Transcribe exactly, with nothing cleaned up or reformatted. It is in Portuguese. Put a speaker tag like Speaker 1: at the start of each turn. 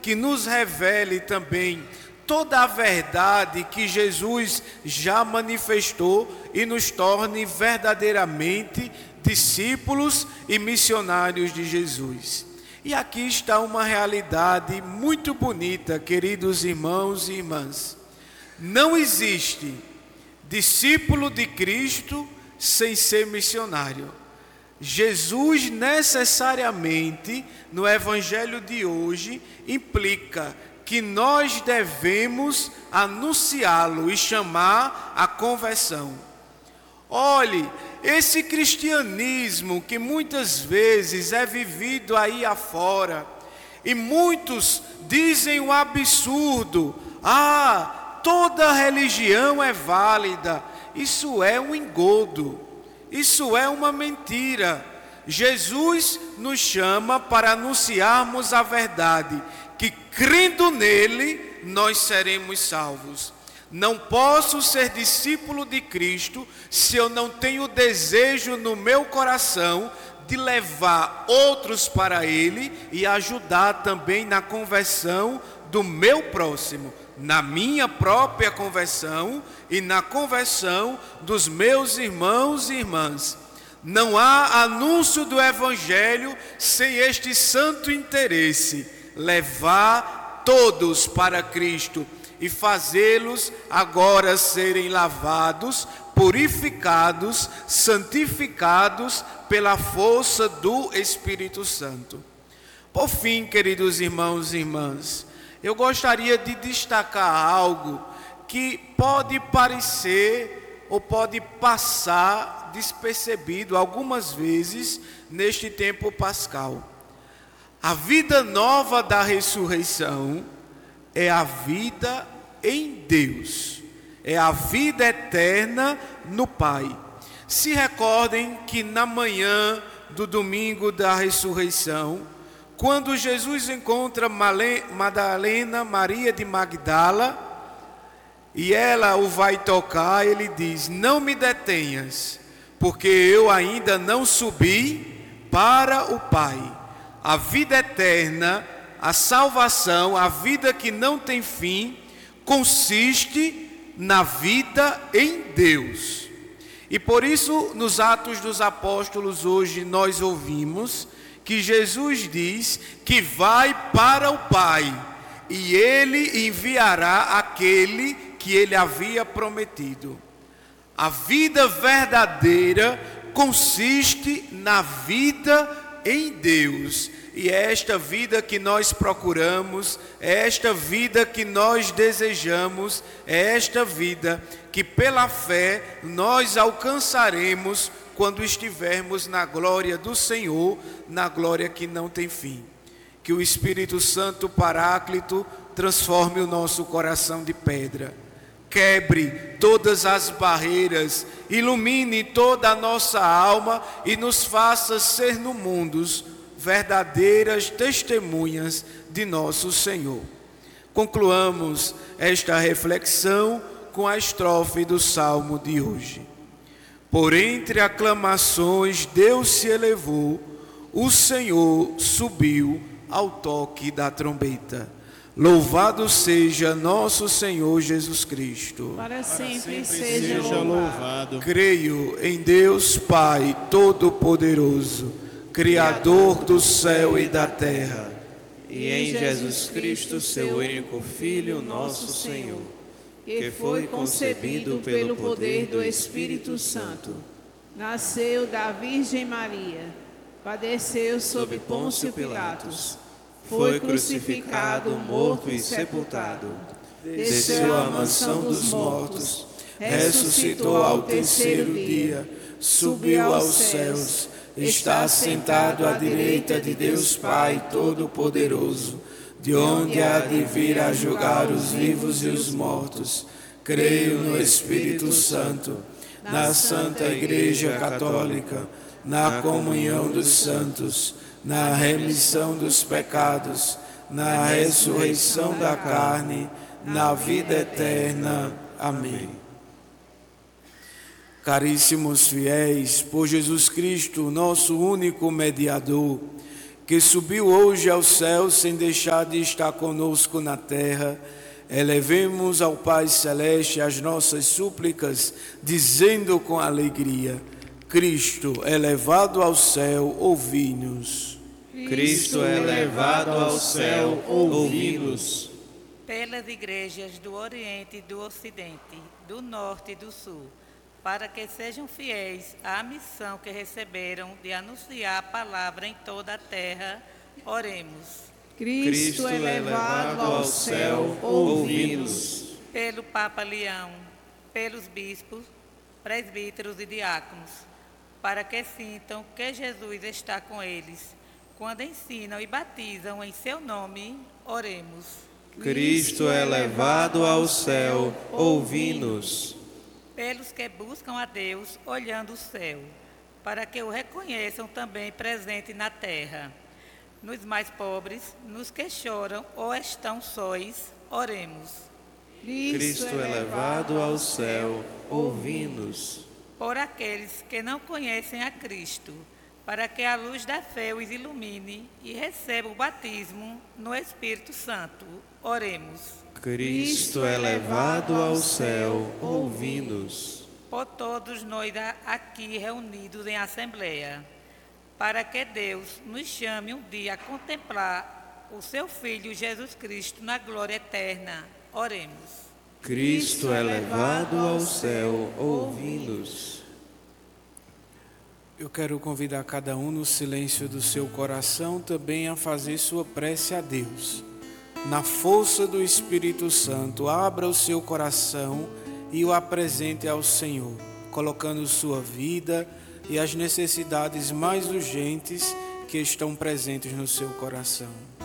Speaker 1: que nos revele também toda a verdade que Jesus já manifestou e nos torne verdadeiramente discípulos e missionários de Jesus. E aqui está uma realidade muito bonita, queridos irmãos e irmãs. Não existe discípulo de Cristo sem ser missionário. Jesus necessariamente, no evangelho de hoje, implica que nós devemos anunciá-lo e chamar a conversão. Olhe, esse cristianismo que muitas vezes é vivido aí afora, e muitos dizem o absurdo: ah, toda religião é válida. Isso é um engodo, isso é uma mentira. Jesus nos chama para anunciarmos a verdade, que crendo nele, nós seremos salvos. Não posso ser discípulo de Cristo se eu não tenho desejo no meu coração de levar outros para ele e ajudar também na conversão do meu próximo, na minha própria conversão e na conversão dos meus irmãos e irmãs. Não há anúncio do evangelho sem este santo interesse: levar todos para Cristo e fazê-los agora serem lavados, purificados, santificados pela força do Espírito Santo. Por fim, queridos irmãos e irmãs, eu gostaria de destacar algo que pode parecer ou pode passar despercebido algumas vezes neste tempo pascal. A vida nova da ressurreição é a vida em Deus, é a vida eterna no Pai. Se recordem que na manhã do domingo da ressurreição, quando Jesus encontra Madalena, Maria de Magdala, e ela o vai tocar, ele diz: não me detenhas, porque eu ainda não subi para o Pai. A vida eterna, a salvação, a vida que não tem fim, consiste na vida em Deus. E por isso, nos Atos dos Apóstolos, hoje nós ouvimos que Jesus diz que vai para o Pai, e ele enviará aquele que ele havia prometido. A vida verdadeira consiste na vida em Deus. E é esta vida que nós procuramos, é esta vida que nós desejamos, é esta vida que pela fé nós alcançaremos quando estivermos na glória do Senhor, na glória que não tem fim. Que o Espírito Santo Paráclito transforme o nosso coração de pedra, quebre todas as barreiras, ilumine toda a nossa alma e nos faça ser no mundo verdadeiras testemunhas de nosso Senhor. Concluamos esta reflexão com a estrofe do Salmo de hoje. Por entre aclamações Deus se elevou, o Senhor subiu ao toque da trombeta. Louvado seja nosso Senhor Jesus Cristo.
Speaker 2: Para sempre, Para sempre seja, seja louvado.
Speaker 1: Creio em Deus Pai Todo-Poderoso, Criador do céu e da terra,
Speaker 3: e em Jesus Cristo, seu único Filho, nosso Senhor,
Speaker 2: que foi concebido pelo poder do Espírito Santo, nasceu da Virgem Maria, padeceu sob Pôncio Pilatos, foi crucificado, morto e sepultado, desceu à mansão dos mortos, ressuscitou ao terceiro dia, subiu aos céus, está assentado à direita de Deus Pai Todo-Poderoso, de onde há de vir a julgar os vivos e os mortos. Creio no Espírito Santo, na Santa Igreja Católica, na comunhão dos santos, na remissão dos pecados, na ressurreição da carne, na vida eterna. Amém. Caríssimos fiéis, por Jesus Cristo, nosso único mediador,
Speaker 1: que subiu hoje ao céu sem deixar de estar conosco na terra, elevemos ao Pai Celeste as nossas súplicas, dizendo com alegria: Cristo, elevado ao céu, ouvi-nos.
Speaker 3: Cristo, elevado ao céu, ouvi-nos.
Speaker 4: Pelas igrejas do Oriente e do Ocidente, do Norte e do Sul, para que sejam fiéis à missão que receberam de anunciar a palavra em toda a terra, oremos.
Speaker 2: Cristo, elevado ao céu, ouvi-nos.
Speaker 4: Pelo Papa Leão, pelos bispos, presbíteros e diáconos, para que sintam que Jesus está com eles, quando ensinam e batizam em seu nome, oremos.
Speaker 3: Cristo, elevado ao céu, ouvi-nos.
Speaker 4: Pelos que buscam a Deus olhando o céu, para que o reconheçam também presente na terra. Nos mais pobres, nos que choram ou estão sóis, oremos.
Speaker 3: Cristo, elevado ao céu, ouvi-nos.
Speaker 4: Por aqueles que não conhecem a Cristo, para que a luz da fé os ilumine e recebam o batismo no Espírito Santo, oremos.
Speaker 3: Cristo, elevado ao céu, ouvi-nos.
Speaker 4: Por todos nós aqui reunidos em assembleia, para que Deus nos chame um dia a contemplar o seu Filho Jesus Cristo na glória eterna, oremos.
Speaker 3: Cristo, elevado ao céu, ouvi-nos.
Speaker 1: Eu quero convidar cada um no silêncio do seu coração também a fazer sua prece a Deus. Na força do Espírito Santo, abra o seu coração e o apresente ao Senhor, colocando sua vida e as necessidades mais urgentes que estão presentes no seu coração.